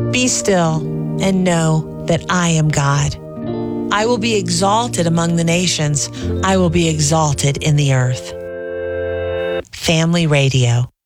Be still and know that I am God. I will be exalted among the nations. I will be exalted in the earth. Family Radio.